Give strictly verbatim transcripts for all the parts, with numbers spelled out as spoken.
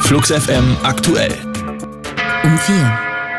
Flux F M aktuell. Um vier.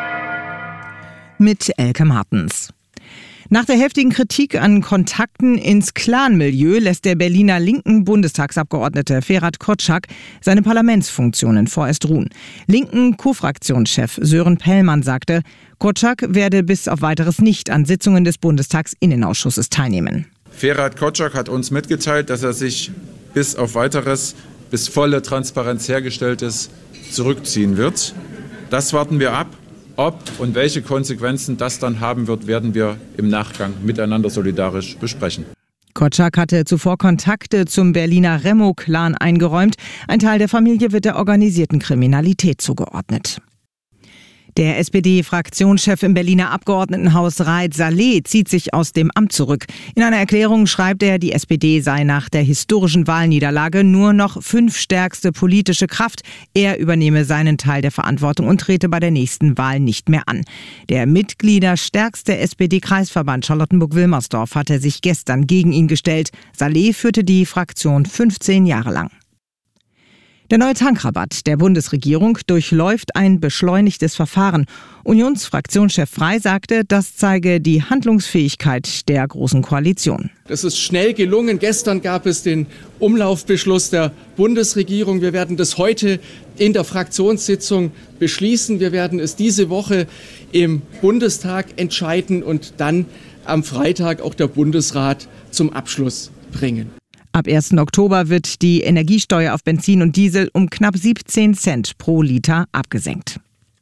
Mit Elke Martens. Nach der heftigen Kritik an Kontakten ins Clanmilieu lässt der Berliner linken Bundestagsabgeordnete Ferhat Kotschak seine Parlamentsfunktionen vorerst ruhen. Linken Co-Fraktionschef Sören Pellmann sagte, Kotschak werde bis auf Weiteres nicht an Sitzungen des Bundestagsinnenausschusses teilnehmen. Ferhat Kotschak hat uns mitgeteilt, dass er sich bis auf Weiteres, bis volle Transparenz hergestellt ist, zurückziehen wird. Das warten wir ab. Ob und welche Konsequenzen das dann haben wird, werden wir im Nachgang miteinander solidarisch besprechen. Kotschak hatte zuvor Kontakte zum Berliner Remo-Clan eingeräumt. Ein Teil der Familie wird der organisierten Kriminalität zugeordnet. Der S P D-Fraktionschef im Berliner Abgeordnetenhaus Raed Saleh zieht sich aus dem Amt zurück. In einer Erklärung schreibt er, die S P D sei nach der historischen Wahlniederlage nur noch fünftstärkste politische Kraft. Er übernehme seinen Teil der Verantwortung und trete bei der nächsten Wahl nicht mehr an. Der mitgliederstärkste S P D-Kreisverband Charlottenburg-Wilmersdorf hatte sich gestern gegen ihn gestellt. Saleh führte die Fraktion fünfzehn Jahre lang. Der neue Tankrabatt der Bundesregierung durchläuft ein beschleunigtes Verfahren. Unionsfraktionschef Frey sagte, das zeige die Handlungsfähigkeit der Großen Koalition. Das ist schnell gelungen. Gestern gab es den Umlaufbeschluss der Bundesregierung. Wir werden das heute in der Fraktionssitzung beschließen. Wir werden es diese Woche im Bundestag entscheiden und dann am Freitag auch der Bundesrat zum Abschluss bringen. Ab ersten Oktober wird die Energiesteuer auf Benzin und Diesel um knapp siebzehn Cent pro Liter abgesenkt.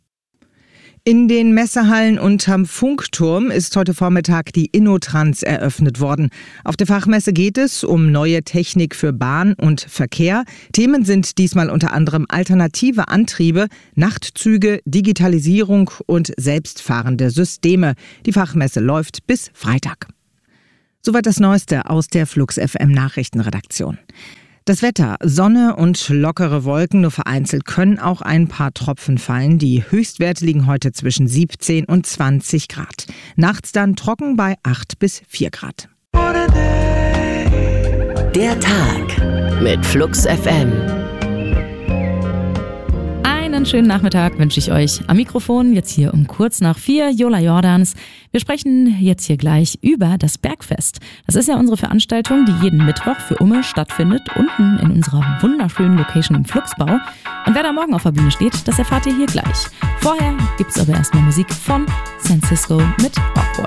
In den Messehallen unterm Funkturm ist heute Vormittag die InnoTrans eröffnet worden. Auf der Fachmesse geht es um neue Technik für Bahn und Verkehr. Themen sind diesmal unter anderem alternative Antriebe, Nachtzüge, Digitalisierung und selbstfahrende Systeme. Die Fachmesse läuft bis Freitag. Soweit das Neueste aus der Flux F M Nachrichtenredaktion. Das Wetter, Sonne und lockere Wolken, nur vereinzelt können auch ein paar Tropfen fallen. Die Höchstwerte liegen heute zwischen siebzehn und zwanzig Grad. Nachts dann trocken bei acht bis vier Grad. Der Tag mit Flux F M. Einen schönen Nachmittag wünsche ich euch am Mikrofon, jetzt hier um kurz nach vier, Jola Jordans. Wir sprechen jetzt hier gleich über das Bergfest. Das ist ja unsere Veranstaltung, die jeden Mittwoch für Umme stattfindet, unten in unserer wunderschönen Location im Fluxbau. Und wer da morgen auf der Bühne steht, das erfahrt ihr hier gleich. Vorher gibt's aber erstmal Musik von San Cisco mit Awkward.